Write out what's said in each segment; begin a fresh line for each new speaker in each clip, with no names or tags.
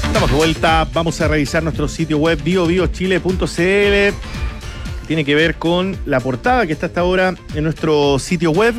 Estamos de vuelta, vamos a revisar nuestro sitio web biobiochile.cl. Tiene que ver con la portada que está hasta ahora en nuestro sitio web.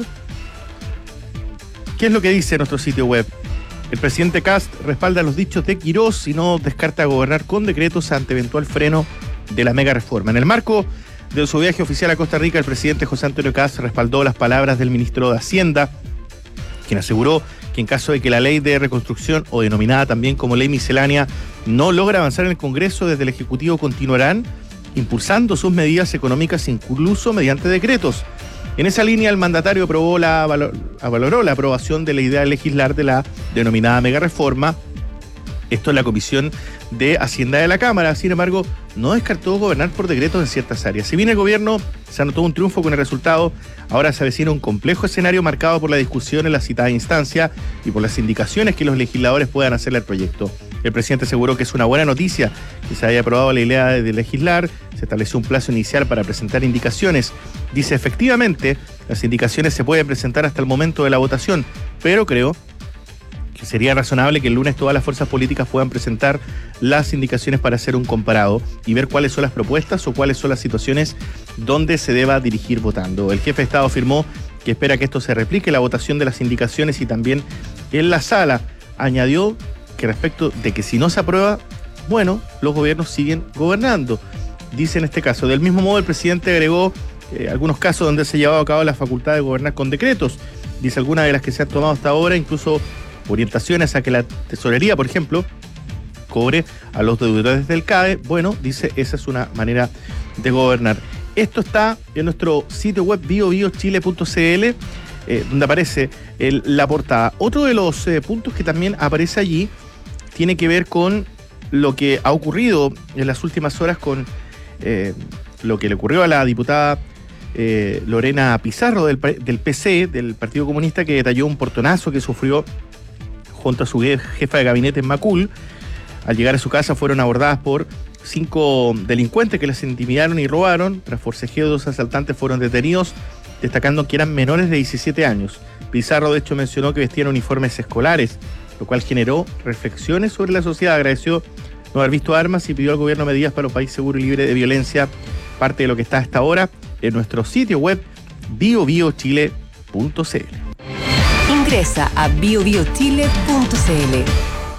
¿Qué es lo que dice nuestro sitio web? El presidente Kast respalda los dichos de Quirós y no descarta gobernar con decretos ante eventual freno de la mega reforma. En el marco de su viaje oficial a Costa Rica, el presidente José Antonio Kast respaldó las palabras del ministro de Hacienda, quien aseguró que en caso de que la ley de reconstrucción, o denominada también como ley miscelánea, no logra avanzar en el Congreso, desde el Ejecutivo continuarán impulsando sus medidas económicas, incluso mediante decretos. En esa línea, el mandatario valoró la aprobación de la idea de legislar de la denominada mega reforma, esto en la Comisión de Hacienda de la Cámara. Sin embargo, no descartó gobernar por decretos en ciertas áreas. Si bien el gobierno se anotó un triunfo con el resultado, ahora se avecina un complejo escenario marcado por la discusión en la citada instancia y por las indicaciones que los legisladores puedan hacerle al proyecto. El presidente aseguró que es una buena noticia que se haya aprobado la idea de legislar. Se estableció un plazo inicial para presentar indicaciones. Dice, efectivamente, las indicaciones se pueden presentar hasta el momento de la votación, pero creo que sería razonable que el lunes todas las fuerzas políticas puedan presentar las indicaciones para hacer un comparado y ver cuáles son las propuestas o cuáles son las situaciones donde se deba dirigir votando. El jefe de Estado afirmó que espera que esto se replique la votación de las indicaciones y también en la sala. Añadió que respecto de que si no se aprueba, bueno, los gobiernos siguen gobernando, dice en este caso. Del mismo modo, el presidente agregó algunos casos donde se ha llevado a cabo la facultad de gobernar con decretos. Dice, algunas de las que se han tomado hasta ahora, incluso orientaciones a que la tesorería, por ejemplo, cobre a los deudores del CAE. Bueno, dice, esa es una manera de gobernar. Esto está en nuestro sitio web biobiochile.cl, donde aparece la portada. Otro de los puntos que también aparece allí tiene que ver con lo que ha ocurrido en las últimas horas con lo que le ocurrió a la diputada Lorena Pizarro del PC, del Partido Comunista, que detalló un portonazo que sufrió junto a su jefa de gabinete en Macul. Al llegar a su casa fueron abordadas por 5 delincuentes que las intimidaron y robaron. Tras forcejeo, 2 asaltantes fueron detenidos, destacando que eran menores de 17 años. Pizarro, de hecho, mencionó que vestían uniformes escolares, lo cual generó reflexiones sobre la sociedad. Agradeció no haber visto armas y pidió al gobierno medidas para un país seguro y libre de violencia. Parte de lo que está hasta ahora en nuestro sitio web biobiochile.cl.
Ingresa a biobiochile.cl.